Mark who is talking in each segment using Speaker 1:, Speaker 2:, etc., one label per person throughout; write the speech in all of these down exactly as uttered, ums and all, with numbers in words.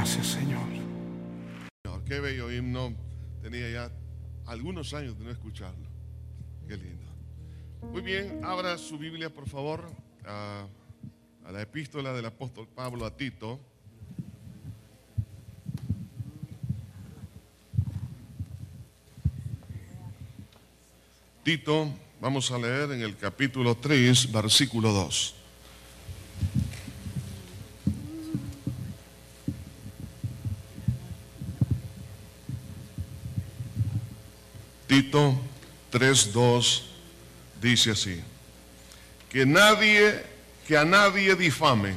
Speaker 1: Gracias, Señor.
Speaker 2: Qué bello himno. Tenía ya algunos años de no escucharlo. Qué lindo. Muy bien, abra su Biblia, por favor, a, a la epístola del apóstol Pablo a Tito. Tito, vamos a leer en el capítulo tres, versículo dos. Tito tres dos dice así: que nadie, que a nadie difamen,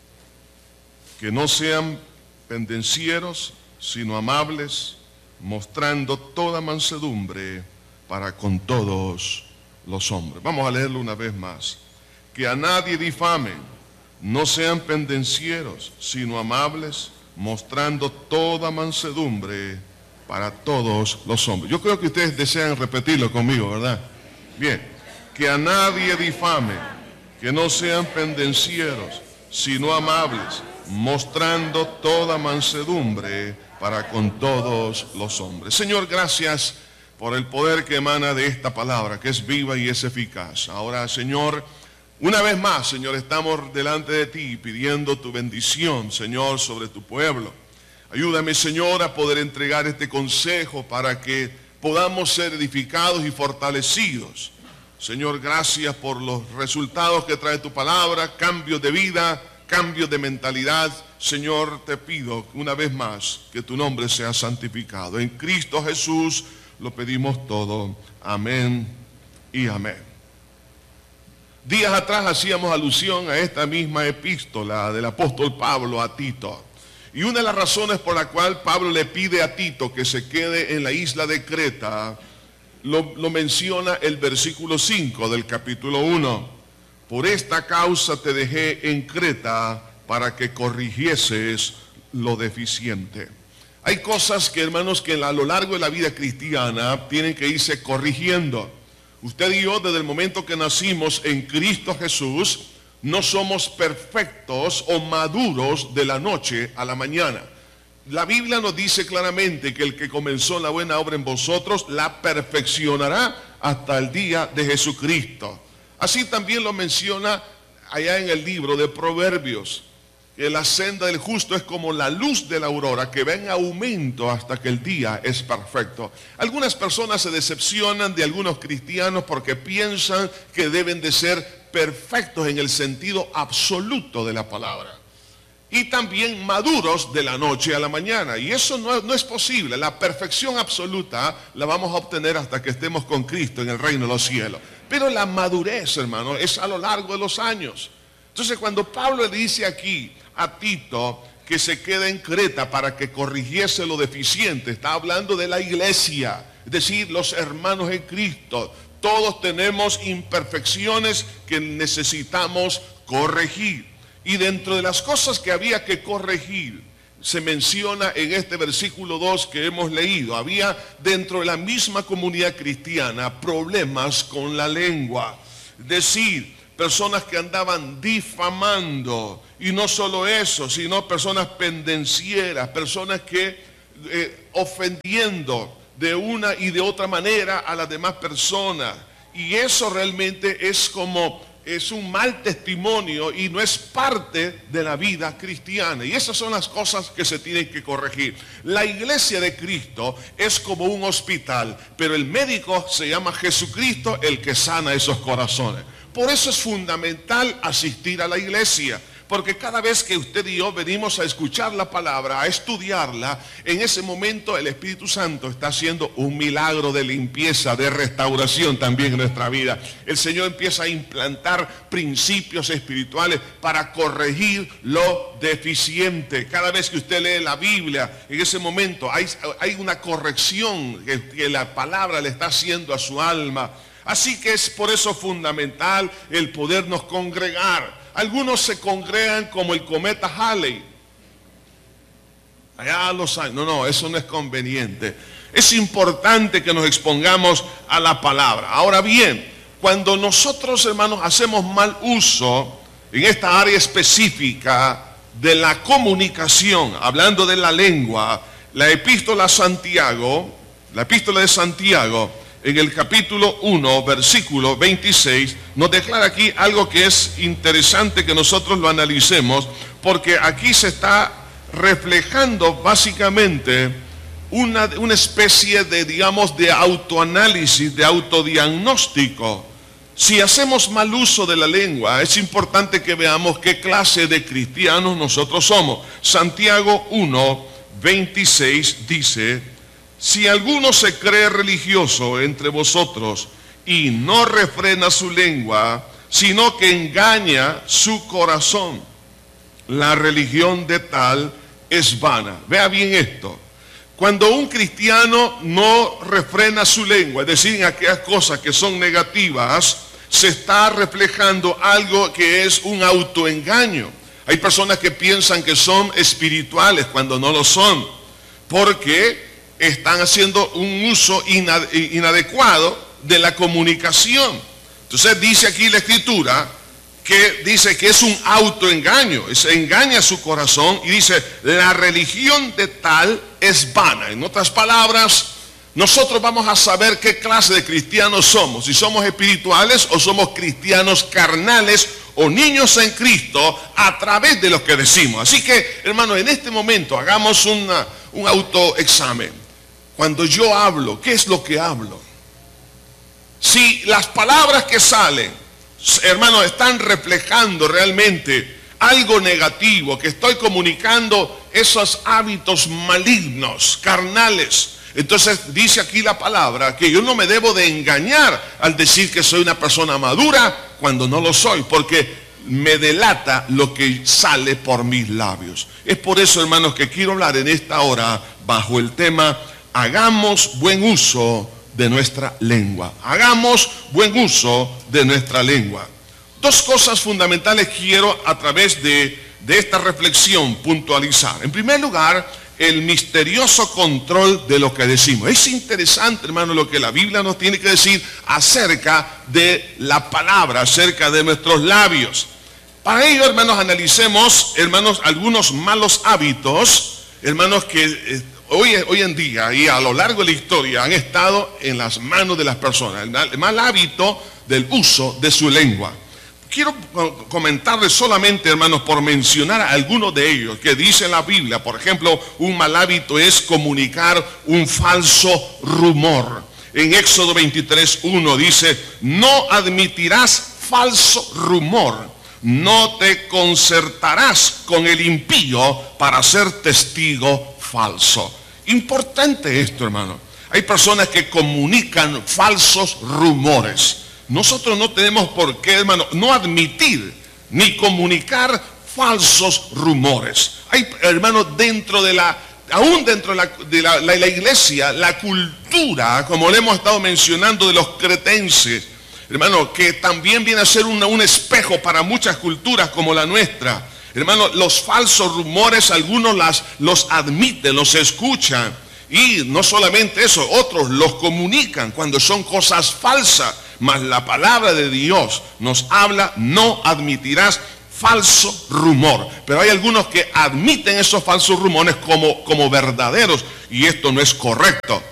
Speaker 2: que no sean pendencieros, sino amables, mostrando toda mansedumbre para con todos los hombres. Vamos a leerlo una vez más. Que a nadie difamen, no sean pendencieros, sino amables, mostrando toda mansedumbre para todos los hombres. Yo creo que ustedes desean repetirlo conmigo, ¿verdad? Bien, que a nadie difamen, que no sean pendencieros, sino amables, mostrando toda mansedumbre para con todos los hombres. Señor, gracias por el poder que emana de esta palabra, que es viva y es eficaz. Ahora, Señor, una vez más, Señor, estamos delante de ti pidiendo tu bendición, Señor, sobre tu pueblo. Ayúdame, Señor, a poder entregar este consejo para que podamos ser edificados y fortalecidos. Señor, gracias por los resultados que trae tu palabra, cambios de vida, cambios de mentalidad. Señor, te pido una vez más que tu nombre sea santificado. En Cristo Jesús lo pedimos todo. Amén y amén. Días atrás hacíamos alusión a esta misma epístola del apóstol Pablo a Tito. Y una de las razones por la cual Pablo le pide a Tito que se quede en la isla de Creta, lo, lo menciona el versículo cinco del capítulo uno. Por esta causa te dejé en Creta para que corrigieses lo deficiente. Hay cosas que, hermanos, que a lo largo de la vida cristiana tienen que irse corrigiendo. Usted y yo, desde el momento que nacimos en Cristo Jesús, no somos perfectos o maduros de la noche a la mañana. La Biblia nos dice claramente que el que comenzó la buena obra en vosotros la perfeccionará hasta el día de Jesucristo. Así también lo menciona allá en el libro de Proverbios, que la senda del justo es como la luz de la aurora, que va en aumento hasta que el día es perfecto. Algunas personas se decepcionan de algunos cristianos porque piensan que deben de ser perfectos en el sentido absoluto de la palabra. Y también maduros de la noche a la mañana. Y eso no, no es posible. La perfección absoluta la vamos a obtener hasta que estemos con Cristo en el reino de los cielos. Pero la madurez, hermano, es a lo largo de los años. Entonces, cuando Pablo le dice aquí a Tito que se quede en Creta para que corrigiese lo deficiente, está hablando de la iglesia, es decir, los hermanos en Cristo. Todos tenemos imperfecciones que necesitamos corregir. Y dentro de las cosas que había que corregir, se menciona en este versículo dos que hemos leído, había dentro de la misma comunidad cristiana problemas con la lengua. Es decir, personas que andaban difamando, y no solo eso, sino personas pendencieras, personas que eh, ofendiendo de una y de otra manera a las demás personas. Y eso realmente es como, es un mal testimonio y no es parte de la vida cristiana. Y esas son las cosas que se tienen que corregir. La iglesia de Cristo es como un hospital, pero el médico se llama Jesucristo, el que sana esos corazones. Por eso es fundamental asistir a la iglesia. Porque cada vez que usted y yo venimos a escuchar la palabra, a estudiarla, en ese momento el Espíritu Santo está haciendo un milagro de limpieza, de restauración también en nuestra vida. El Señor empieza a implantar principios espirituales para corregir lo deficiente. Cada vez que usted lee la Biblia, en ese momento hay, hay una corrección que, que la palabra le está haciendo a su alma. Así que es por eso fundamental el podernos congregar. Algunos se congregan como el cometa Halley. Allá a los años. No, no, eso no es conveniente. Es importante que nos expongamos a la palabra. Ahora bien, cuando nosotros, hermanos, hacemos mal uso en esta área específica de la comunicación, hablando de la lengua, la epístola a Santiago, la epístola de Santiago, en el capítulo uno, versículo veintiséis, nos declara aquí algo que es interesante que nosotros lo analicemos, porque aquí se está reflejando básicamente una, una especie de, digamos, de autoanálisis, de autodiagnóstico. Si hacemos mal uso de la lengua, es importante que veamos qué clase de cristianos nosotros somos. Santiago uno, veintiséis dice: si alguno se cree religioso entre vosotros y no refrena su lengua, sino que engaña su corazón, la religión de tal es vana. Vea bien esto. Cuando un cristiano no refrena su lengua, es decir, en aquellas cosas que son negativas, se está reflejando algo que es un autoengaño. Hay personas que piensan que son espirituales cuando no lo son, porque están haciendo un uso inadecuado de la comunicación. Entonces dice aquí la Escritura que dice que es un autoengaño, se engaña su corazón y dice, la religión de tal es vana. En otras palabras, nosotros vamos a saber qué clase de cristianos somos, si somos espirituales o somos cristianos carnales o niños en Cristo, a través de lo que decimos. Así que, hermanos, en este momento hagamos una, un autoexamen. Cuando yo hablo, ¿qué es lo que hablo? Si las palabras que salen, hermanos, están reflejando realmente algo negativo, que estoy comunicando esos hábitos malignos, carnales, entonces dice aquí la palabra que yo no me debo de engañar al decir que soy una persona madura cuando no lo soy, porque me delata lo que sale por mis labios. Es por eso, hermanos, que quiero hablar en esta hora bajo el tema: hagamos buen uso de nuestra lengua. Hagamos buen uso de nuestra lengua. Dos cosas fundamentales quiero a través de, de esta reflexión puntualizar. En primer lugar, el misterioso control de lo que decimos. Es interesante, hermano, lo que la Biblia nos tiene que decir acerca de la palabra, acerca de nuestros labios. Para ello, hermanos, analicemos, hermanos, algunos malos hábitos, hermanos, que eh, hoy, hoy en día y a lo largo de la historia han estado en las manos de las personas. El mal hábito del uso de su lengua. Quiero comentarles solamente, hermanos, por mencionar algunos de ellos que dice la Biblia. Por ejemplo, un mal hábito es comunicar un falso rumor. En Éxodo veintitrés, uno dice: no admitirás falso rumor, no te concertarás con el impío para ser testigo falso. Importante esto, hermano. Hay personas que comunican falsos rumores. Nosotros no tenemos por qué, hermano, no admitir ni comunicar falsos rumores. Hay, hermano, dentro de la, aún dentro de, la, de la, la, la iglesia, la cultura, como le hemos estado mencionando, de los cretenses, hermano, que también viene a ser una, un espejo para muchas culturas como la nuestra. Hermano, los falsos rumores, algunos las, los admiten, los escuchan. Y no solamente eso, otros los comunican cuando son cosas falsas. Mas la palabra de Dios nos habla: no admitirás falso rumor. Pero hay algunos que admiten esos falsos rumores como, como verdaderos, y esto no es correcto.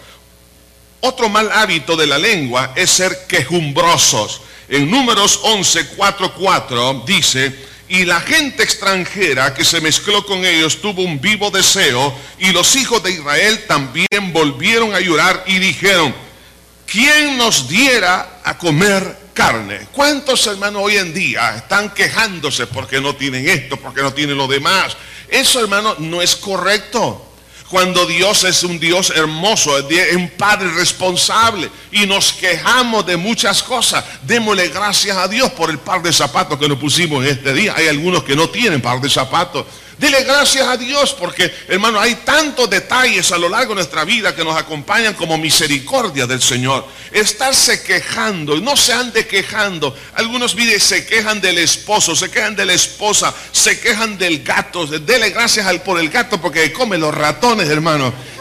Speaker 2: Otro mal hábito de la lengua es ser quejumbrosos. En Números once, cuatro, cuatro dice: y la gente extranjera que se mezcló con ellos tuvo un vivo deseo, y los hijos de Israel también volvieron a llorar y dijeron: ¿quién nos diera a comer carne? ¿Cuántos, hermanos, hoy en día están quejándose porque no tienen esto, porque no tienen lo demás? Eso, hermano, no es correcto. Cuando Dios es un Dios hermoso, es un Padre responsable, y nos quejamos de muchas cosas, démosle gracias a Dios por el par de zapatos que nos pusimos en este día. Hay algunos que no tienen par de zapatos. Dile gracias a Dios porque, hermano, hay tantos detalles a lo largo de nuestra vida que nos acompañan como misericordia del Señor. Estarse quejando, no se ande quejando. Algunos, mire, se quejan del esposo, se quejan de la esposa, se quejan del gato. Dele gracias al, por el gato porque come los ratones, hermano.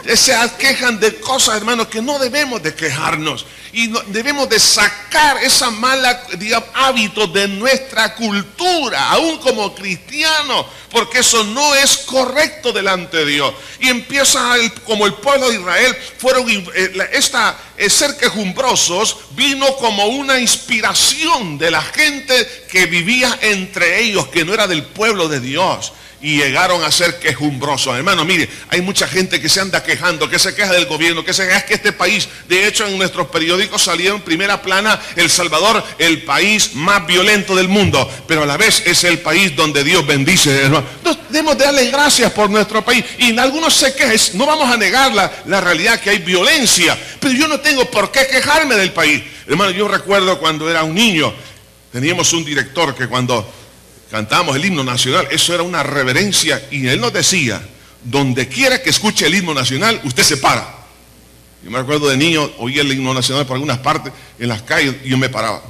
Speaker 2: se quejan de cosas, hermanos, que no debemos de quejarnos. Y no, debemos de sacar esa mala, digamos, hábito de nuestra cultura, aún como cristianos, porque eso no es correcto delante de Dios. Y empieza el, como el pueblo de Israel, fueron eh, esta eh, ser quejumbrosos vino como una inspiración de la gente que vivía entre ellos, que no era del pueblo de Dios. Y llegaron a ser quejumbrosos. Hermano, mire, hay mucha gente que se anda quejando, que se queja del gobierno, que se queja, es que este país, de hecho en nuestros periódicos salió en primera plana El Salvador, el país más violento del mundo, pero a la vez es el país donde Dios bendice, hermano. Entonces, debemos darle gracias por nuestro país. Y algunos se quejan, no vamos a negar la, la realidad que hay violencia, pero yo no tengo por qué quejarme del país. Hermano, yo recuerdo cuando era un niño, teníamos un director que cuando cantábamos el himno nacional, eso era una reverencia, y él nos decía, donde quiera que escuche el himno nacional, usted se para. Yo me acuerdo de niño, oía el himno nacional por algunas partes, en las calles, y yo me paraba.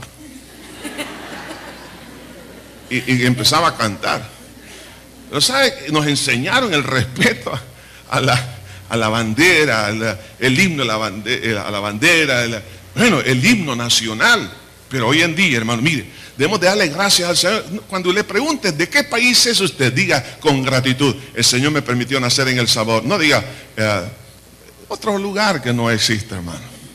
Speaker 2: Y, y empezaba a cantar. Pero ¿sabe? Nos enseñaron el respeto a la, a la bandera, a la, el himno a la bandera, a la bandera el, bueno, el himno nacional. Pero hoy en día, hermano, mire, debemos de darle gracias al Señor. Cuando le pregunten de qué país es usted, diga con gratitud, el Señor me permitió nacer en El Salvador. No diga, eh, otro lugar que no existe, hermano.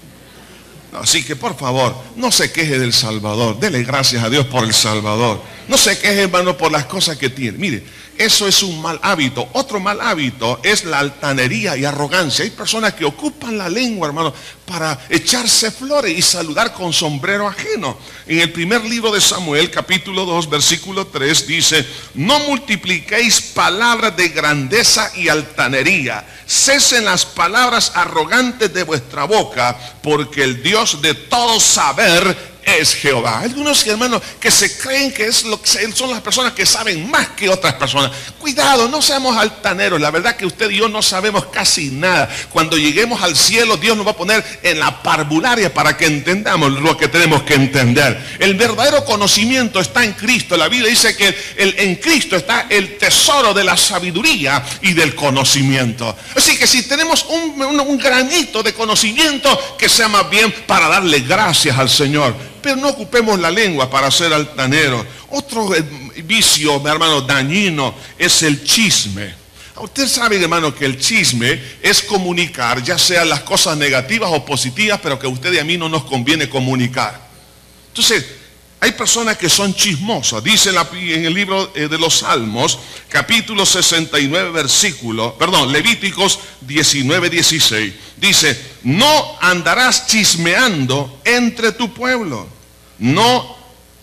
Speaker 2: No, así que por favor, no se queje del Salvador. Dele gracias a Dios por El Salvador. No se queje, hermano, por las cosas que tiene. Mire, eso es un mal hábito. Otro mal hábito es la altanería y arrogancia. Hay personas que ocupan la lengua, hermano, para echarse flores y saludar con sombrero ajeno. En el primer libro de Samuel, capítulo dos, versículo tres, dice, no multipliquéis palabras de grandeza y altanería. Cesen las palabras arrogantes de vuestra boca, porque el Dios de todo saber es Jehová. Algunos hermanos que se creen que es lo que son las personas que saben más que otras personas. Cuidado, no seamos altaneros. La verdad que usted y yo no sabemos casi nada. Cuando lleguemos al cielo, Dios nos va a poner en la parvularia para que entendamos lo que tenemos que entender. El verdadero conocimiento está en Cristo. La Biblia dice que el, en Cristo está el tesoro de la sabiduría y del conocimiento. Así que si tenemos un, un, un granito de conocimiento, que sea más bien para darle gracias al Señor. Pero no ocupemos la lengua para ser altaneros. Otro vicio, mi hermano, dañino es el chisme. Usted sabe, hermano, que el chisme es comunicar, ya sean las cosas negativas o positivas, pero que a usted y a mí no nos conviene comunicar. Entonces, hay personas que son chismosas. Dice en el libro de los Salmos, capítulo sesenta y nueve, versículo, perdón, Levíticos diecinueve, dieciséis. Dice, no andarás chismeando entre tu pueblo. No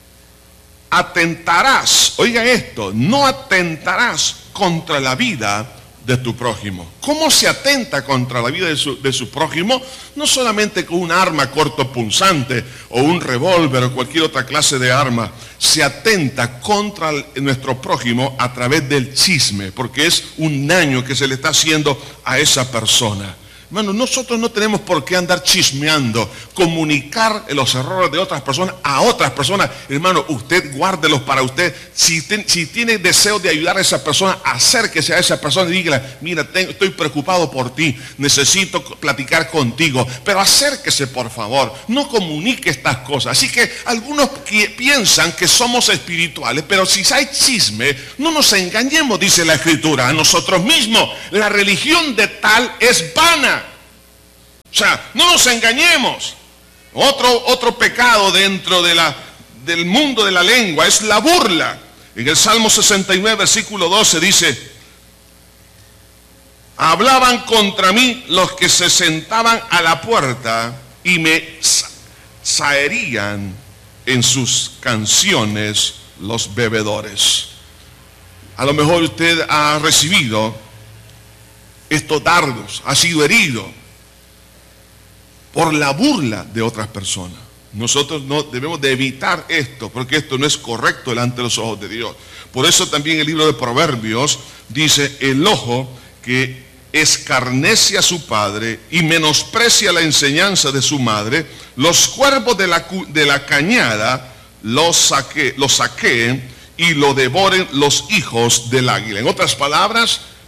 Speaker 2: atentarás, oiga esto, no atentarás contra la vida de tu prójimo. ¿Cómo se atenta contra la vida de su, de su prójimo? No solamente con un arma cortopunzante o un revólver o cualquier otra clase de arma. Se atenta contra nuestro prójimo a través del chisme, porque es un daño que se le está haciendo a esa persona. Hermano, nosotros no tenemos por qué andar chismeando, comunicar los errores de otras personas a otras personas. Hermano, usted guárdelos para usted. Si, ten, si tiene deseo de ayudar a esa persona, acérquese a esa persona y dígale, mira, tengo, estoy preocupado por ti, necesito platicar contigo. Pero acérquese, por favor, no comunique estas cosas. Así que algunos que piensan que somos espirituales, pero si hay chisme, no nos engañemos, dice la Escritura, a nosotros mismos. La religión de tal es vana. O sea, no nos engañemos. Otro, otro pecado dentro de la, del mundo de la lengua es la burla. En el Salmo sesenta y nueve, versículo doce dice, hablaban contra mí los que se sentaban a la puerta y me zaherían en sus canciones los bebedores. A lo mejor usted ha recibido estos dardos, ha sido herido por la burla de otras personas. Nosotros no debemos de evitar esto, porque esto no es correcto delante de los ojos de Dios. Por eso también el libro de Proverbios dice, el ojo que escarnece a su padre y menosprecia la enseñanza de su madre, los cuervos de la, de la cañada los, saque, los saqueen y lo devoren los hijos del águila. En otras palabras,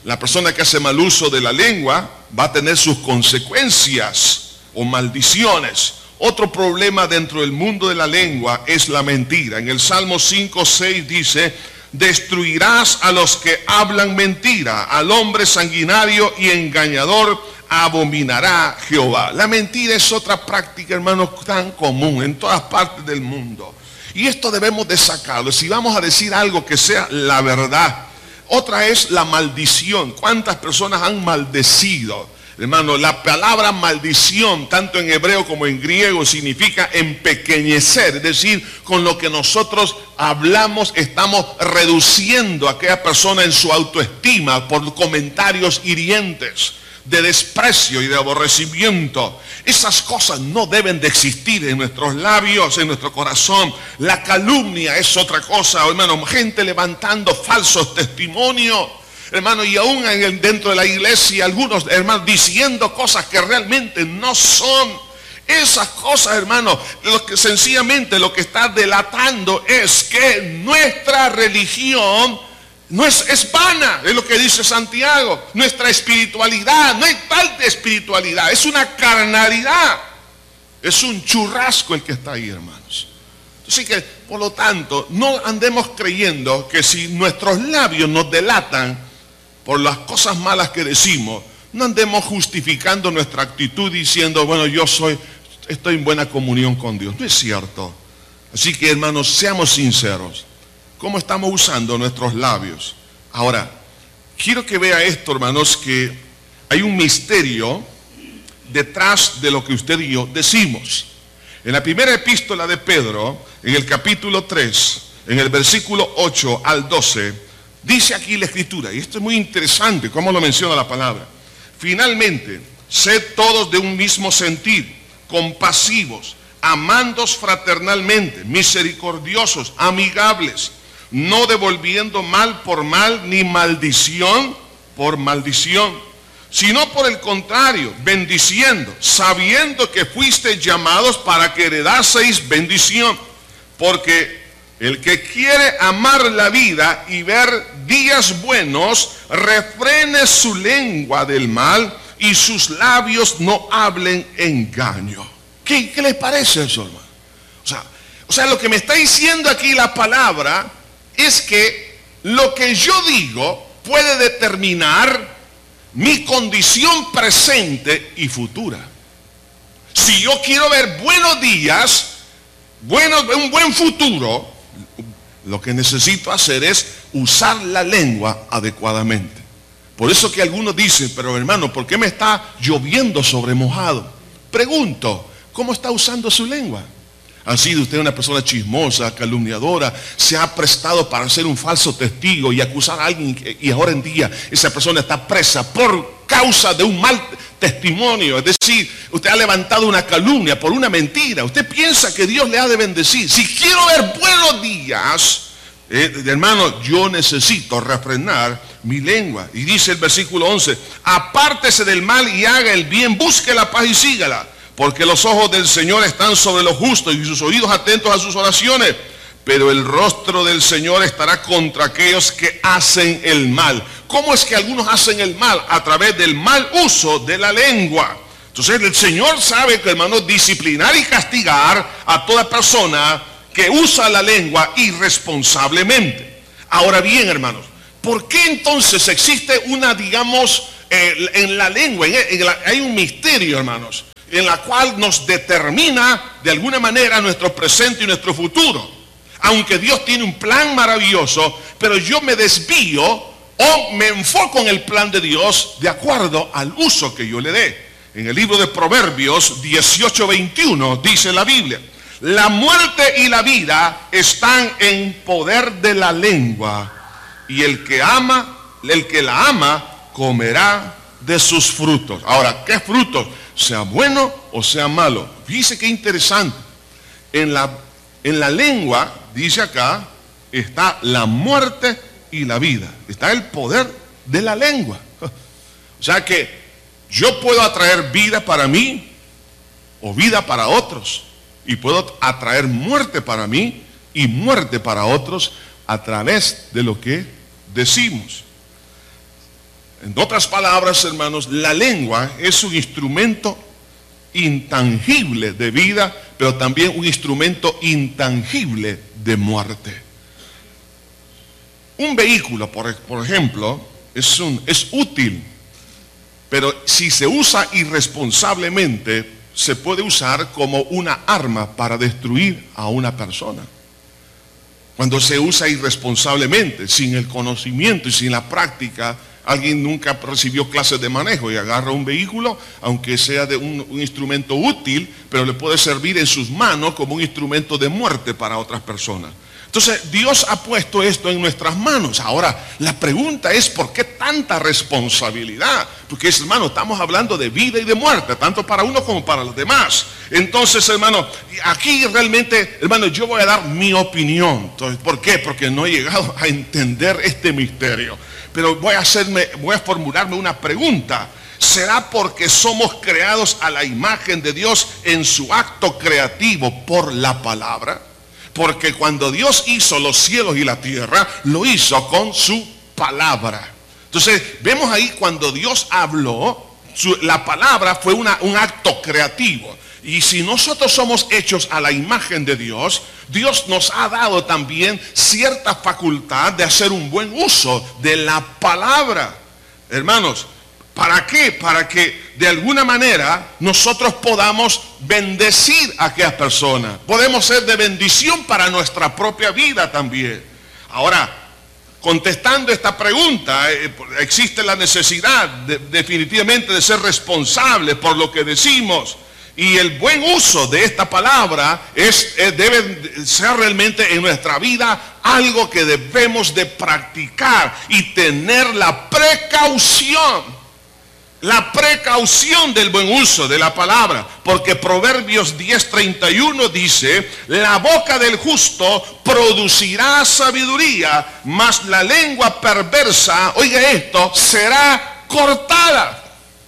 Speaker 2: La persona que hace mal uso de la lengua va a tener sus consecuencias o maldiciones. Otro problema dentro del mundo de la lengua es la mentira. En el Salmo cinco, seis dice: destruirás a los que hablan mentira, al hombre sanguinario y engañador abominará Jehová. La mentira es otra práctica, hermanos, tan común en todas partes del mundo. Y esto debemos de sacarlo. Si vamos a decir algo que sea la verdad. Otra es la maldición. ¿Cuántas personas han maldecido? Hermano, la palabra maldición, tanto en hebreo como en griego, significa empequeñecer. Es decir, con lo que nosotros hablamos, estamos reduciendo a aquella persona en su autoestima por comentarios hirientes, de desprecio y de aborrecimiento. Esas cosas no deben de existir en nuestros labios, en nuestro corazón. La calumnia es otra cosa, hermano. Gente levantando falsos testimonios, hermano, y aún en el, dentro de la iglesia, algunos hermanos diciendo cosas que realmente no son. Esas cosas, hermano, lo que sencillamente lo que está delatando es que nuestra religión no es, es vana, es lo que dice Santiago. Nuestra espiritualidad, no hay tal de espiritualidad, es una carnalidad. Es un churrasco el que está ahí, hermanos. Así que, por lo tanto, no andemos creyendo que si nuestros labios nos delatan por las cosas malas que decimos, no andemos justificando nuestra actitud diciendo, bueno, yo soy, estoy en buena comunión con Dios. No es cierto. Así que, hermanos, seamos sinceros. ¿Cómo estamos usando nuestros labios? Ahora, quiero que vea esto, hermanos, que hay un misterio detrás de lo que usted y yo decimos. En la primera epístola de Pedro, en el capítulo tres, en el versículo ocho al doce, dice aquí la Escritura, y esto es muy interesante, cómo lo menciona la palabra. Finalmente, sed todos de un mismo sentir, compasivos, amándos fraternalmente, misericordiosos, amigables, no devolviendo mal por mal, ni maldición por maldición, sino por el contrario, bendiciendo, sabiendo que fuisteis llamados para que heredaseis bendición. Porque el que quiere amar la vida y ver días buenos, refrene su lengua del mal y sus labios no hablen engaño. ¿Qué, qué les parece eso, hermano? O sea, o sea, lo que me está diciendo aquí la palabra es que lo que yo digo puede determinar mi condición presente y futura. Si yo quiero ver buenos días, buenos, un buen futuro, lo que necesito hacer es usar la lengua adecuadamente. Por eso que algunos dicen, pero hermano, ¿por qué me está lloviendo sobre mojado? Pregunto, ¿cómo está usando su lengua? ¿Ha sido usted una persona chismosa, calumniadora? ¿Se ha prestado para ser un falso testigo y acusar a alguien y ahora en día esa persona está presa por causa de un mal testimonio? Es decir, usted ha levantado una calumnia por una mentira. Usted piensa que Dios le ha de bendecir. Si quiero ver buenos días, eh, hermano, yo necesito refrenar mi lengua. Y dice el versículo once, apártese del mal y haga el bien, busque la paz y sígala. Porque los ojos del Señor están sobre los justos y sus oídos atentos a sus oraciones. Pero el rostro del Señor estará contra aquellos que hacen el mal. ¿Cómo es que algunos hacen el mal? A través del mal uso de la lengua. Entonces el Señor sabe que, hermano, disciplinar y castigar a toda persona que usa la lengua irresponsablemente. Ahora bien, hermanos, ¿por qué entonces existe una, digamos, eh, en la lengua, en, en la, hay un misterio, hermanos, en la cual nos determina de alguna manera nuestro presente y nuestro futuro? Aunque Dios tiene un plan maravilloso, pero yo me desvío o me enfoco en el plan de Dios de acuerdo al uso que yo le dé. En el libro de Proverbios dieciocho veintiuno dice la Biblia, la muerte y la vida están en poder de la lengua, y el que ama, el que la ama, comerá de sus frutos. Ahora, ¿qué frutos? Sea bueno o sea malo. Fíjese qué interesante. En la, en la lengua, dice acá, está la muerte y la vida. Está el poder de la lengua. O sea que yo puedo atraer vida para mí o vida para otros. Y puedo atraer muerte para mí y muerte para otros a través de lo que decimos. En otras palabras, hermanos, la lengua es un instrumento intangible de vida, pero también un instrumento intangible de muerte. Un vehículo, por, por ejemplo, es, un, es útil, pero si se usa irresponsablemente, se puede usar como una arma para destruir a una persona. Cuando se usa irresponsablemente, sin el conocimiento y sin la práctica, alguien nunca recibió clases de manejo y agarra un vehículo, aunque sea de un, un instrumento útil, pero le puede servir en sus manos como un instrumento de muerte para otras personas. Entonces, Dios ha puesto esto en nuestras manos. Ahora, la pregunta es, ¿por qué tanta responsabilidad? Porque, hermano, estamos hablando de vida y de muerte, tanto para uno como para los demás. Entonces, hermano, aquí realmente, hermano, yo voy a dar mi opinión. Entonces, ¿por qué? Porque no he llegado a entender este misterio. Pero voy a hacerme, voy a formularme una pregunta. ¿Será porque somos creados a la imagen de Dios en su acto creativo por la palabra? Porque cuando Dios hizo los cielos y la tierra, lo hizo con su palabra. Entonces, vemos ahí cuando Dios habló, su, la palabra fue una, un acto creativo. Y si nosotros somos hechos a la imagen de Dios, Dios nos ha dado también cierta facultad de hacer un buen uso de la palabra. Hermanos, ¿para qué? Para que de alguna manera nosotros podamos bendecir a aquellas personas. Podemos ser de bendición para nuestra propia vida también. Ahora, contestando esta pregunta, eh, existe la necesidad de, definitivamente de ser responsable por lo que decimos. Y el buen uso de esta palabra es, eh, debe ser realmente en nuestra vida algo que debemos de practicar y tener la precaución. La precaución del buen uso de la palabra, porque Proverbios diez treinta y uno dice, la boca del justo producirá sabiduría, mas la lengua perversa, oiga esto, será cortada.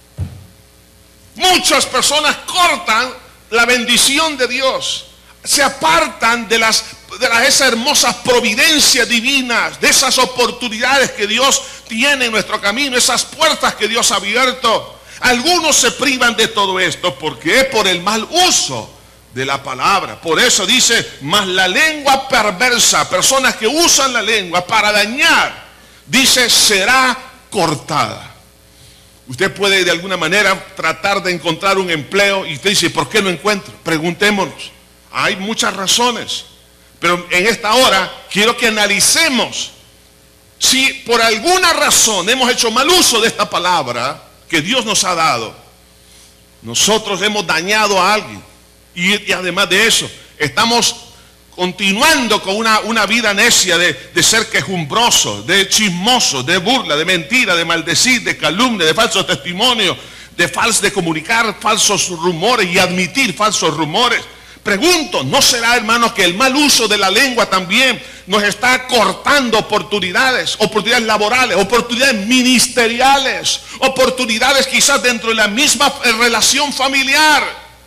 Speaker 2: Muchas personas cortan la bendición de Dios, se apartan de las de las, esas hermosas providencias divinas, de esas oportunidades que Dios tiene en nuestro camino, esas puertas que Dios ha abierto. Algunos se privan de todo esto, ¿por qué? Por el mal uso de la palabra. Por eso dice, mas la lengua perversa, personas que usan la lengua para dañar, dice, será cortada. Usted puede de alguna manera tratar de encontrar un empleo y usted dice, ¿por qué no encuentro? Preguntémonos. Hay muchas razones. Pero en esta hora quiero que analicemos si por alguna razón hemos hecho mal uso de esta palabra que Dios nos ha dado. Nosotros hemos dañado a alguien y, y además de eso estamos continuando con una, una vida necia de, de ser quejumbroso, de chismoso, de burla, de mentira, de maldecir, de calumnia, de falso testimonio, de, fals, de comunicar falsos rumores y admitir falsos rumores. Pregunto, ¿no será, hermanos, que el mal uso de la lengua también nos está cortando oportunidades, oportunidades laborales, oportunidades ministeriales, oportunidades quizás dentro de la misma relación familiar?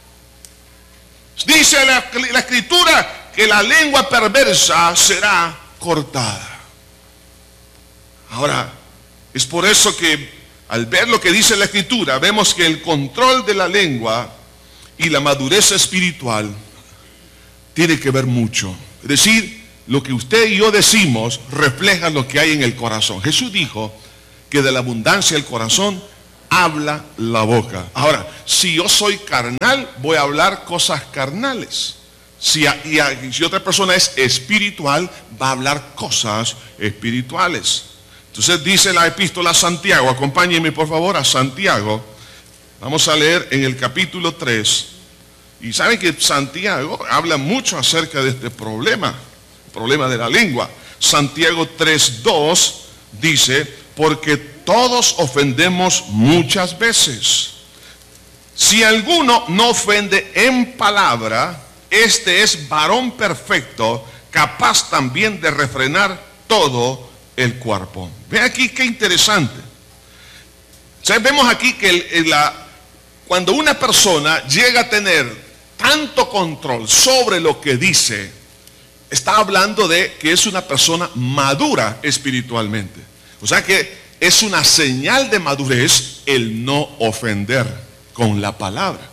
Speaker 2: Dice la, la Escritura que la lengua perversa será cortada. Ahora, es por eso que al ver lo que dice la Escritura, vemos que el control de la lengua y la madurez espiritual tiene que ver mucho. Es decir, lo que usted y yo decimos refleja lo que hay en el corazón. Jesús dijo que de la abundancia del corazón habla la boca. Ahora, si yo soy carnal, voy a hablar cosas carnales. Si, a, y a, si otra persona es espiritual, va a hablar cosas espirituales. Entonces dice la epístola a Santiago, acompáñenme por favor a Santiago. Vamos a leer en el capítulo tres. Y saben que Santiago habla mucho acerca de este problema, el problema de la lengua. Santiago tres dos dice, porque todos ofendemos muchas veces. Si alguno no ofende en palabra, este es varón perfecto, capaz también de refrenar todo el cuerpo. Ve aquí qué interesante. O sea, vemos aquí que el, el, la, cuando una persona llega a tener tanto control sobre lo que dice, está hablando de que es una persona madura espiritualmente. O sea que es una señal de madurez el no ofender con la palabra.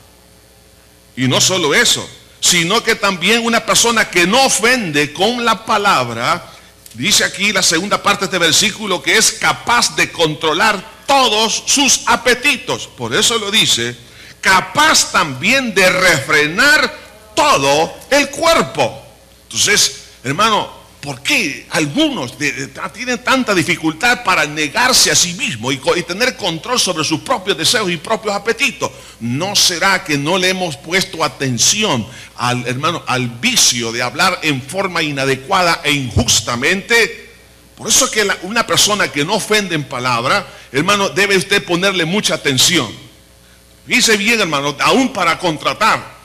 Speaker 2: Y no solo eso, sino que también una persona que no ofende con la palabra, dice aquí la segunda parte de este versículo, que es capaz de controlar todos sus apetitos. Por eso lo dice, capaz también de refrenar todo el cuerpo. Entonces, hermano, ¿por qué algunos de, de, tienen tanta dificultad para negarse a sí mismos y, y tener control sobre sus propios deseos y propios apetitos? ¿No será que no le hemos puesto atención al, hermano, al vicio de hablar en forma inadecuada e injustamente? Por eso es que la, una persona que no ofende en palabra, hermano, debe usted ponerle mucha atención. Dice bien, hermano, aún para contratar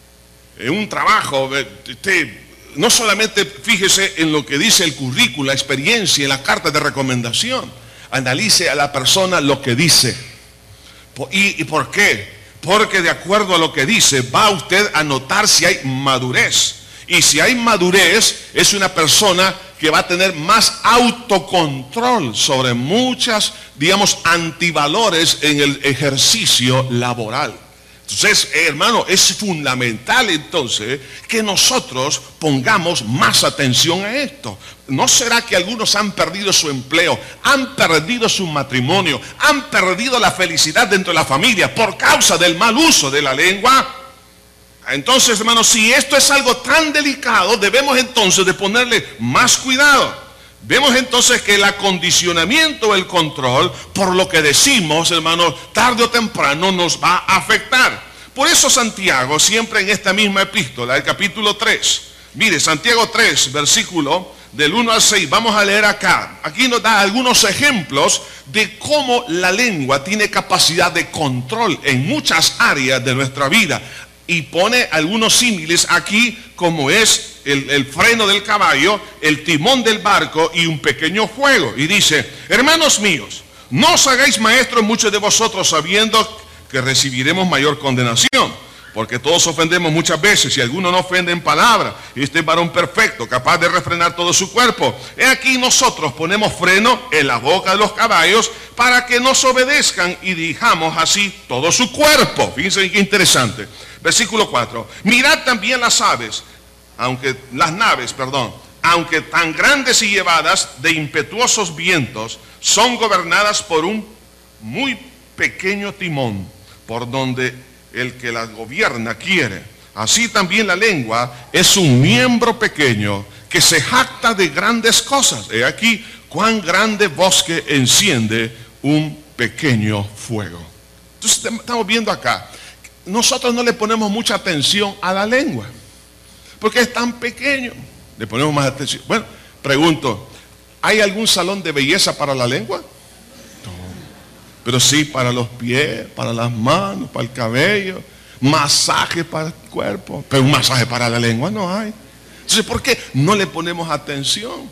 Speaker 2: en un trabajo, usted no solamente fíjese en lo que dice el currículo, la experiencia y la carta de recomendación. Analice a la persona lo que dice. ¿Y, y por qué? Porque de acuerdo a lo que dice, va usted a notar si hay madurez. Y si hay madurez, es una persona que va a tener más autocontrol sobre muchas, digamos, antivalores en el ejercicio laboral. Entonces, hermano, es fundamental entonces que nosotros pongamos más atención a esto. ¿No será que algunos han perdido su empleo, han perdido su matrimonio, han perdido la felicidad dentro de la familia por causa del mal uso de la lengua? Entonces, hermano, si esto es algo tan delicado, debemos entonces de ponerle más cuidado. Vemos entonces que el acondicionamiento, el control, por lo que decimos, hermanos, tarde o temprano nos va a afectar. Por eso Santiago, siempre en esta misma epístola, el capítulo tres, mire, Santiago tres, versículo del uno al seis, vamos a leer acá. Aquí nos da algunos ejemplos de cómo la lengua tiene capacidad de control en muchas áreas de nuestra vida. Y pone algunos símiles aquí, como es el, el freno del caballo, el timón del barco y un pequeño fuego. Y dice, hermanos míos, no os hagáis maestros muchos de vosotros sabiendo que recibiremos mayor condenación. Porque todos ofendemos muchas veces, y alguno no ofende en palabra. Este es varón perfecto, capaz de refrenar todo su cuerpo. He aquí nosotros ponemos freno en la boca de los caballos para que nos obedezcan y dirijamos así todo su cuerpo. Fíjense qué interesante. Versículo cuatro. Mirad también las aves, aunque las naves, perdón, aunque tan grandes y llevadas de impetuosos vientos, son gobernadas por un muy pequeño timón, por donde el que las gobierna quiere. Así también la lengua es un miembro pequeño que se jacta de grandes cosas. He aquí cuán grande bosque enciende un pequeño fuego. Entonces estamos viendo acá, nosotros no le ponemos mucha atención a la lengua, porque es tan pequeño. Le ponemos más atención. Bueno, pregunto, ¿hay algún salón de belleza para la lengua? No. Pero sí para los pies, para las manos, para el cabello, masaje para el cuerpo, pero un masaje para la lengua no hay. Entonces, ¿por qué no le ponemos atención?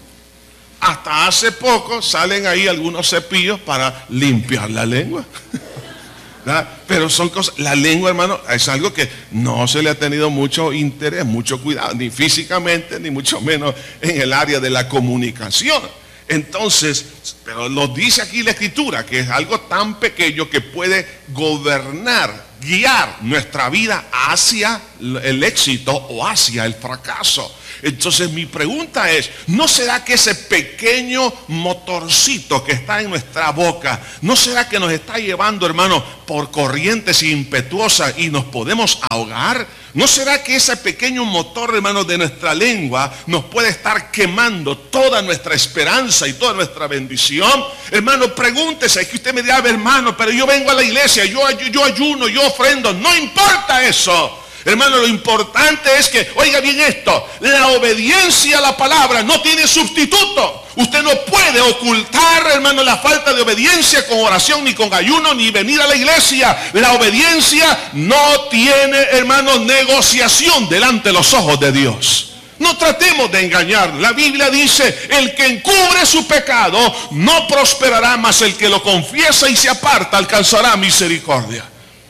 Speaker 2: Hasta hace poco salen ahí algunos cepillos para limpiar la lengua. ¿verdad? Pero son cosas, la lengua, hermano, es algo que no se le ha tenido mucho interés, mucho cuidado, ni físicamente, ni mucho menos en el área de la comunicación. Entonces, pero lo dice aquí la Escritura, que es algo tan pequeño que puede gobernar, guiar nuestra vida hacia el éxito o hacia el fracaso. Entonces mi pregunta es, ¿no será que ese pequeño motorcito que está en nuestra boca, no será que nos está llevando, hermano, por corrientes impetuosas y nos podemos ahogar? ¿No será que ese pequeño motor, hermano, de nuestra lengua nos puede estar quemando toda nuestra esperanza y toda nuestra bendición? Hermano, pregúntese, es que usted me dirá, hermano, pero yo vengo a la iglesia, yo, yo ayuno, yo ofrendo, no importa eso. Hermano, lo importante es que, oiga bien esto, la obediencia a la palabra no tiene sustituto. Usted no puede ocultar, hermano, la falta de obediencia con oración, ni con ayuno, ni venir a la iglesia. La obediencia no tiene, hermano, negociación delante de los ojos de Dios. No tratemos de engañar. La Biblia dice, el que encubre su pecado no prosperará, mas el que lo confiesa y se aparta alcanzará misericordia.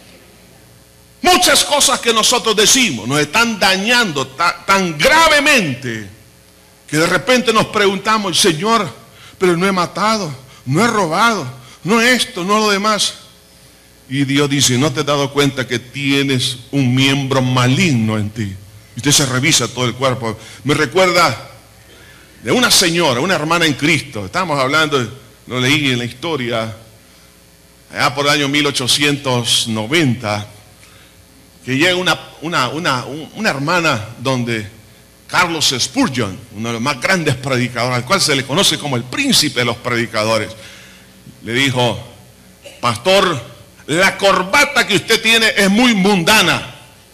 Speaker 2: Muchas cosas que nosotros decimos nos están dañando tan, tan gravemente que de repente nos preguntamos, Señor, pero no he matado, no he robado, no esto, no lo demás. Y Dios dice, ¿no te has dado cuenta que tienes un miembro maligno en ti? Y usted se revisa todo el cuerpo. Me recuerda de una señora, una hermana en Cristo. Estamos hablando, lo leí en la historia, allá por el año mil ochocientos noventa, que llega una, una, una, una hermana donde Carlos Spurgeon, uno de los más grandes predicadores, al cual se le conoce como el príncipe de los predicadores, le dijo, pastor, la corbata que usted tiene es muy mundana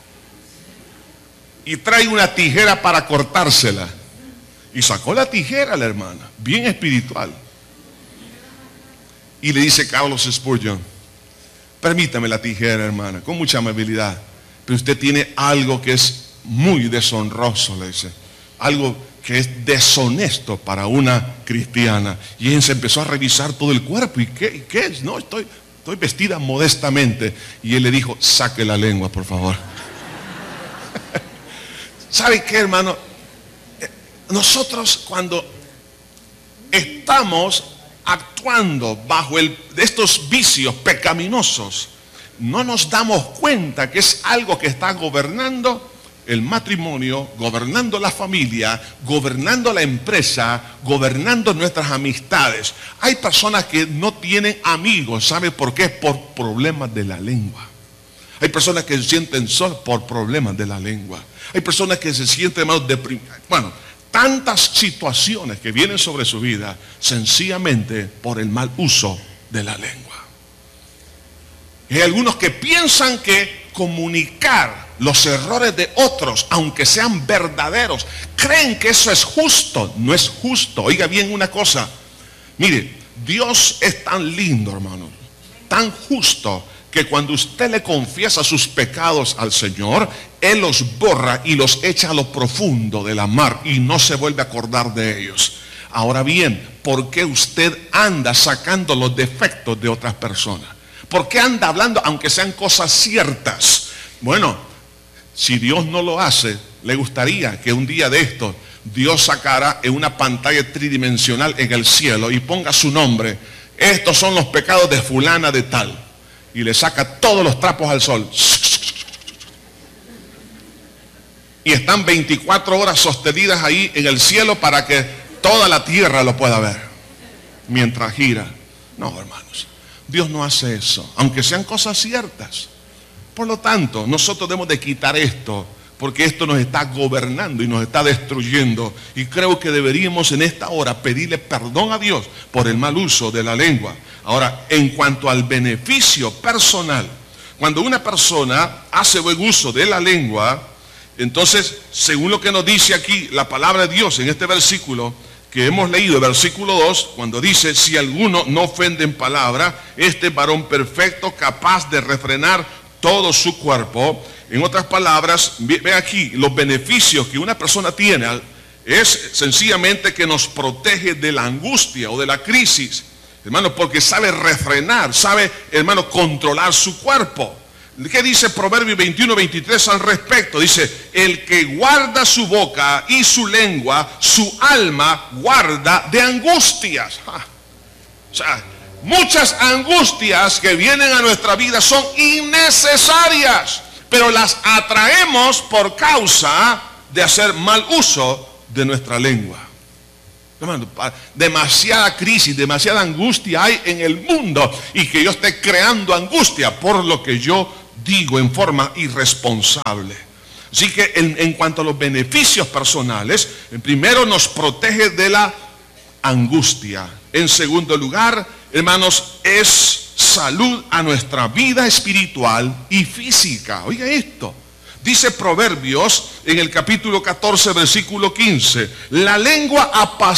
Speaker 2: y trae una tijera para cortársela. Y sacó la tijera la hermana, bien espiritual. Y le dice Carlos Spurgeon, permítame la tijera, hermana, con mucha amabilidad, pero usted tiene algo que es muy deshonroso, le dice, algo que es deshonesto para una cristiana. Y ella se empezó a revisar todo el cuerpo. ¿Y qué, y qué es? No, estoy, estoy vestida modestamente. Y él le dijo, saque la lengua, por favor. ¿Sabe qué, hermano? Nosotros cuando estamos actuando bajo el, de estos vicios pecaminosos, no nos damos cuenta que es algo que está gobernando el matrimonio, gobernando la familia, gobernando la empresa, gobernando nuestras amistades. Hay personas que no tienen amigos, ¿sabe por qué? Por problemas de la lengua. Hay personas que se sienten solas por problemas de la lengua. Hay personas que se sienten más deprimidas. Bueno, tantas situaciones que vienen sobre su vida sencillamente por el mal uso de la lengua. Hay algunos que piensan que comunicar los errores de otros, aunque sean verdaderos, creen que eso es justo. No es justo. Oiga bien una cosa. Mire, Dios es tan lindo, hermano, tan justo, que cuando usted le confiesa sus pecados al Señor, Él los borra y los echa a lo profundo de la mar y no se vuelve a acordar de ellos. Ahora bien, ¿por qué usted anda sacando los defectos de otras personas? ¿Por qué anda hablando aunque sean cosas ciertas? Bueno, si Dios no lo hace, le gustaría que un día de estos Dios sacara en una pantalla tridimensional en el cielo y ponga su nombre. Estos son los pecados de fulana de tal. Y le saca todos los trapos al sol. Y están veinticuatro horas sostenidas ahí en el cielo para que toda la tierra lo pueda ver. Mientras gira. No, hermanos. Dios no hace eso. Aunque sean cosas ciertas. Por lo tanto, nosotros debemos de quitar esto, porque esto nos está gobernando y nos está destruyendo. Y creo que deberíamos en esta hora pedirle perdón a Dios por el mal uso de la lengua. Ahora, en cuanto al beneficio personal, cuando una persona hace buen uso de la lengua, entonces, según lo que nos dice aquí la palabra de Dios en este versículo que hemos leído, el versículo dos, cuando dice, si alguno no ofende en palabra, este varón perfecto, capaz de refrenar todo su cuerpo. En otras palabras, ve aquí, los beneficios que una persona tiene es sencillamente que nos protege de la angustia o de la crisis, hermano, porque sabe refrenar, sabe, hermano, controlar su cuerpo. ¿Qué dice Proverbios veintiuno, veintitrés al respecto? Dice, el que guarda su boca y su lengua, su alma guarda de angustias. Ah, o sea, muchas angustias que vienen a nuestra vida son innecesarias, pero las atraemos por causa de hacer mal uso de nuestra lengua. Hermano, demasiada crisis, demasiada angustia hay en el mundo, y que yo esté creando angustia por lo que yo digo en forma irresponsable. Así que en, en cuanto a los beneficios personales, en primero nos protege de la angustia. En segundo lugar, hermanos, es salud a nuestra vida espiritual y física. Oiga esto. Dice Proverbios en el capítulo catorce, versículo quince, la lengua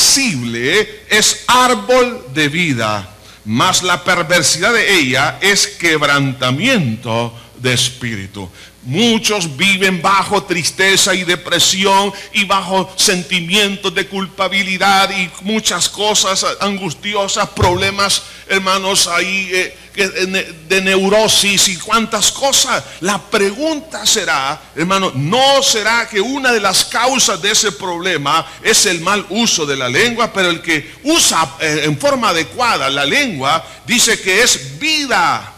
Speaker 2: apacible es árbol de vida, mas la perversidad de ella es quebrantamiento de espíritu. Muchos viven bajo tristeza y depresión y bajo sentimientos de culpabilidad y muchas cosas angustiosas, problemas, hermanos, ahí eh, de neurosis y cuantas cosas. La pregunta será, hermano, ¿no será que una de las causas de ese problema es el mal uso de la lengua? Pero el que usa eh, en forma adecuada la lengua dice que es vida.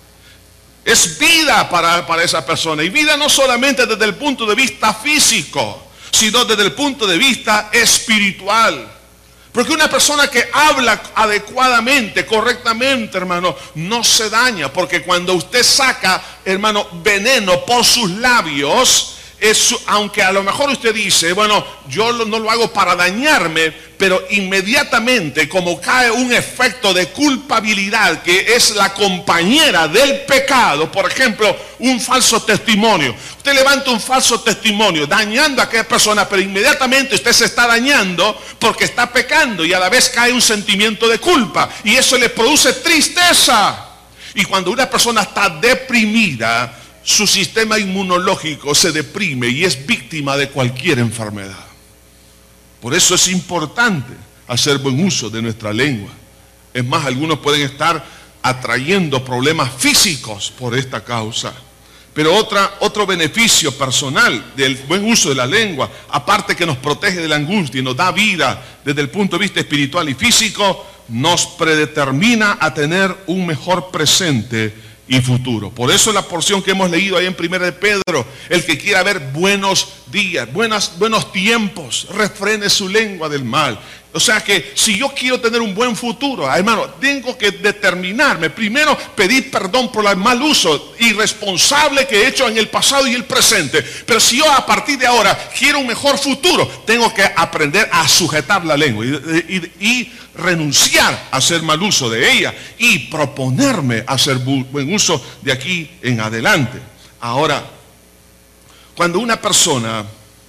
Speaker 2: Es vida para, para esa persona. Y vida no solamente desde el punto de vista físico, sino desde el punto de vista espiritual. Porque una persona que habla adecuadamente, correctamente, hermano, no se daña. Porque cuando usted saca, hermano, veneno por sus labios, es, aunque a lo mejor usted dice, bueno, yo no lo hago para dañarme, pero inmediatamente como cae un efecto de culpabilidad que es la compañera del pecado, por ejemplo, un falso testimonio. Usted levanta un falso testimonio dañando a aquella persona, pero inmediatamente usted se está dañando porque está pecando y a la vez cae un sentimiento de culpa y eso le produce tristeza. Y cuando una persona está deprimida, su sistema inmunológico se deprime y es víctima de cualquier enfermedad. Por eso es importante hacer buen uso de nuestra lengua. Es más, algunos pueden estar atrayendo problemas físicos por esta causa. Pero otra, otro beneficio personal del buen uso de la lengua, aparte que nos protege de la angustia y nos da vida desde el punto de vista espiritual y físico, nos predetermina a tener un mejor presente y futuro. Por eso la porción que hemos leído ahí en primera de Pedro, el que quiera ver buenos días, buenas, buenos tiempos, refrene su lengua del mal. O sea que si yo quiero tener un buen futuro, hermano, tengo que determinarme, primero pedir perdón por el mal uso irresponsable que he hecho en el pasado y el presente. Pero si yo a partir de ahora quiero un mejor futuro, tengo que aprender a sujetar la lengua y, y, y renunciar a hacer mal uso de ella y proponerme a hacer buen uso de aquí en adelante. Ahora, cuando una persona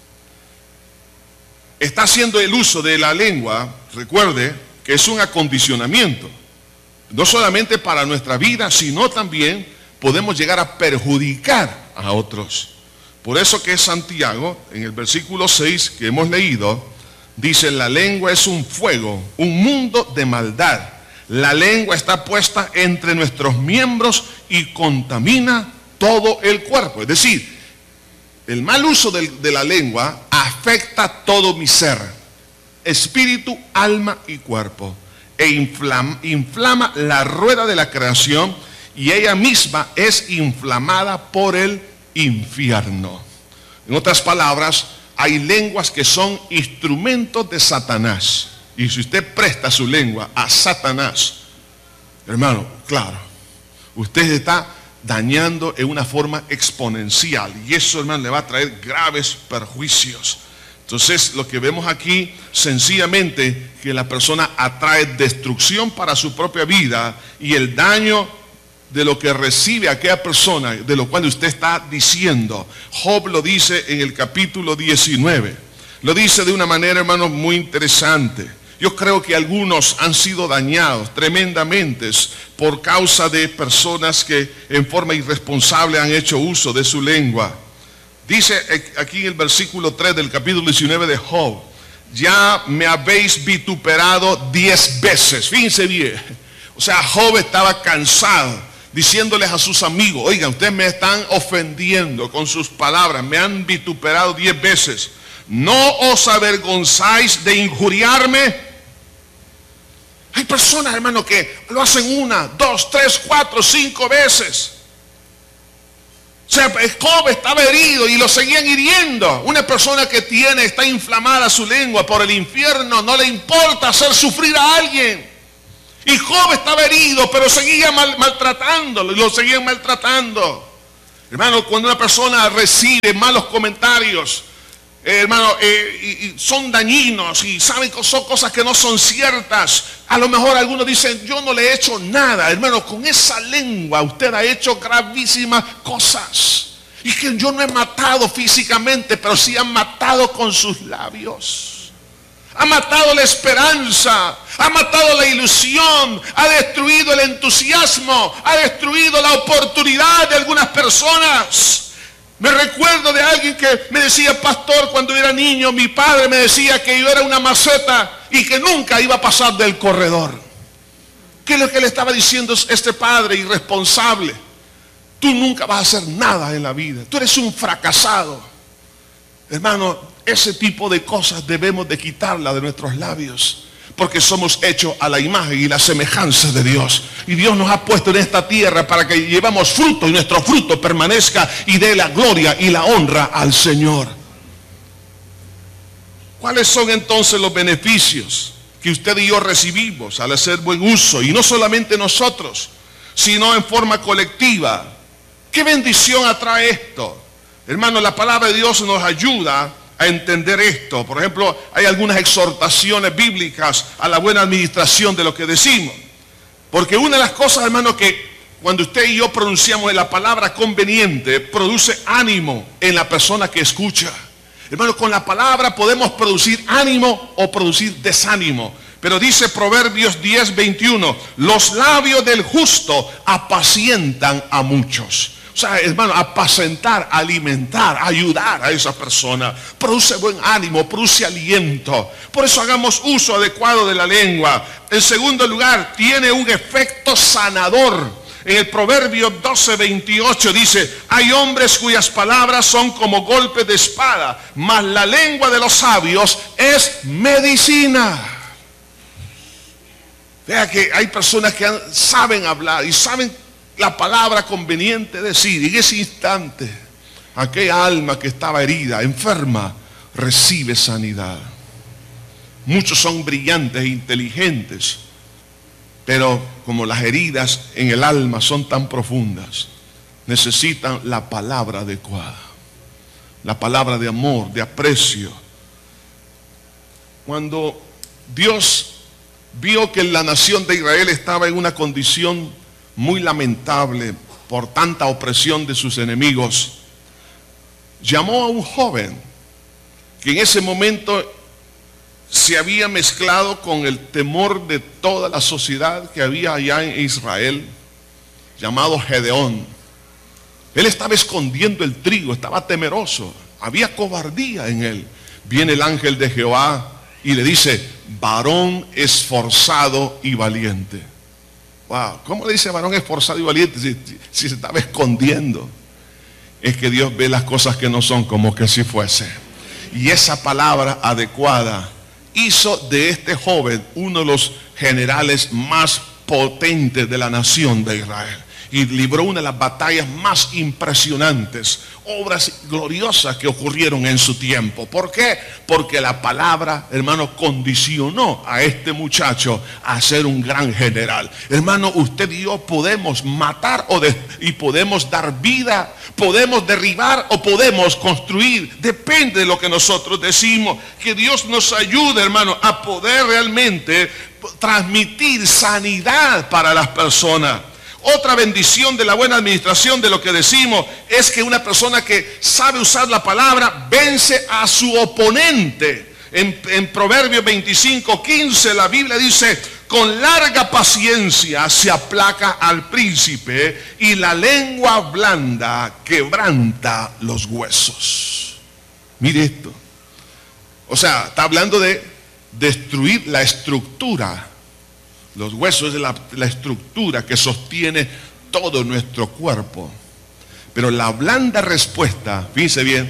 Speaker 2: está haciendo el uso de la lengua, recuerde que es un acondicionamiento, no solamente para nuestra vida, sino también podemos llegar a perjudicar a otros. Por eso que Santiago, en el versículo seis que hemos leído, dice, la lengua es un fuego, un mundo de maldad. La lengua está puesta entre nuestros miembros y contamina todo el cuerpo. Es decir, el mal uso de, de la lengua afecta todo mi ser, espíritu, alma y cuerpo, e inflama, inflama la rueda de la creación y ella misma es inflamada por el infierno. En otras palabras, hay lenguas que son instrumentos de Satanás. Y si usted presta su lengua a Satanás, hermano, claro, usted está dañando en una forma exponencial. Y eso, hermano, le va a traer graves perjuicios. Entonces, lo que vemos aquí, sencillamente, que la persona atrae destrucción para su propia vida y el daño de lo que recibe aquella persona, de lo cual usted está diciendo. Job lo dice en el capítulo diecinueve. Lo dice de una manera, hermano, muy interesante. Yo creo que algunos han sido dañados tremendamente por causa de personas que en forma irresponsable han hecho uso de su lengua. Dice aquí en el versículo tres del capítulo diecinueve de Job, ya me habéis vituperado diez veces. Fíjense bien. O sea, Job estaba cansado, diciéndoles a sus amigos, oigan, ustedes me están ofendiendo con sus palabras, me han vituperado diez veces. ¿No os avergonzáis de injuriarme? Hay personas, hermano, que lo hacen una, dos, tres, cuatro, cinco veces. O sea, Job estaba herido y lo seguían hiriendo. Una persona que tiene, está inflamada su lengua por el infierno, no le importa hacer sufrir a alguien. Y Job estaba herido, pero seguía mal, maltratándolo, y lo seguían maltratando. Hermano, cuando una persona recibe malos comentarios, Eh, hermano, eh, y, y son dañinos y saben que son cosas que no son ciertas. A lo mejor algunos dicen, yo no le he hecho nada. Hermano, con esa lengua usted ha hecho gravísimas cosas. Y que yo no he matado físicamente, pero sí han matado con sus labios. Ha matado la esperanza, ha matado la ilusión, ha destruido el entusiasmo, ha destruido la oportunidad de algunas personas. Me recuerdo de alguien que me decía, pastor, cuando era niño, mi padre me decía que yo era una maceta y que nunca iba a pasar del corredor. ¿Qué es lo que le estaba diciendo este padre irresponsable? Tú nunca vas a hacer nada en la vida. Tú eres un fracasado. Hermano, ese tipo de cosas debemos de quitarla de nuestros labios. Porque somos hechos a la imagen y la semejanza de Dios. Y Dios nos ha puesto en esta tierra para que llevemos fruto y nuestro fruto permanezca y dé la gloria y la honra al Señor. ¿Cuáles son entonces los beneficios que usted y yo recibimos al hacer buen uso? Y no solamente nosotros, sino en forma colectiva. ¿Qué bendición atrae esto? Hermano, la palabra de Dios nos ayuda a entender esto. Por ejemplo, hay algunas exhortaciones bíblicas a la buena administración de lo que decimos. Porque una de las cosas, hermano, que cuando usted y yo pronunciamos la palabra conveniente, produce ánimo en la persona que escucha. Hermano, con la palabra podemos producir ánimo o producir desánimo. Pero dice Proverbios diez, veintiuno, los labios del justo apacientan a muchos. O sea, hermano, apacentar, alimentar, ayudar a esa persona. Produce buen ánimo, produce aliento. Por eso hagamos uso adecuado de la lengua. En segundo lugar, tiene un efecto sanador. En el Proverbio doce, veintiocho dice, hay hombres cuyas palabras son como golpes de espada, mas la lengua de los sabios es medicina. Vea que hay personas que saben hablar y saben la palabra conveniente decir. Y en ese instante, aquella alma que estaba herida, enferma, recibe sanidad. Muchos son brillantes e inteligentes, pero como las heridas en el alma son tan profundas, necesitan la palabra adecuada. La palabra de amor, de aprecio. Cuando Dios vio que la nación de Israel estaba en una condición muy lamentable por tanta opresión de sus enemigos, llamó a un joven que en ese momento se había mezclado con el temor de toda la sociedad que había allá en Israel, llamado Gedeón. Él estaba escondiendo el trigo, estaba temeroso, había cobardía en él. Viene el ángel de Jehová y le dice, varón esforzado y valiente. Wow, ¿cómo le dice varón esforzado y valiente si, si se estaba escondiendo? Es que Dios ve las cosas que no son como que si fuese. Y esa palabra adecuada hizo de este joven uno de los generales más potentes de la nación de Israel. Y libró una de las batallas más impresionantes, obras gloriosas que ocurrieron en su tiempo. ¿Por qué? Porque la palabra, hermano, condicionó a este muchacho a ser un gran general. Hermano, usted y yo podemos matar o de, y podemos dar vida, podemos derribar o podemos construir. Depende de lo que nosotros decimos. Que Dios nos ayude, hermano, a poder realmente transmitir sanidad para las personas. Otra bendición de la buena administración de lo que decimos es que una persona que sabe usar la palabra vence a su oponente. En, en Proverbios veinticinco, quince la Biblia dice, con larga paciencia se aplaca al príncipe y la lengua blanda quebranta los huesos. Mire esto. O sea, está hablando de destruir la estructura. Los huesos es la, la estructura que sostiene todo nuestro cuerpo. Pero la blanda respuesta, fíjense bien,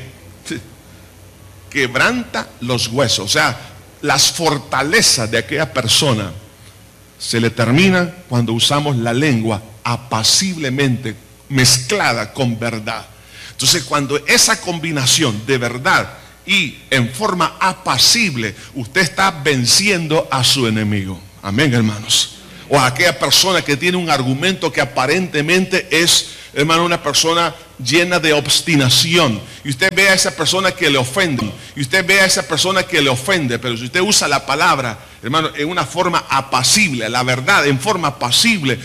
Speaker 2: quebranta los huesos. O sea, las fortalezas de aquella persona se le terminan cuando usamos la lengua apaciblemente mezclada con verdad. Entonces, cuando esa combinación de verdad y en forma apacible, usted está venciendo a su enemigo. Amén, hermanos. O a aquella persona que tiene un argumento que aparentemente es, hermano, una persona llena de obstinación. Y usted ve a esa persona que le ofende. Y usted ve a esa persona que le ofende. Pero si usted usa la palabra, hermano, en una forma apacible, la verdad en forma apacible,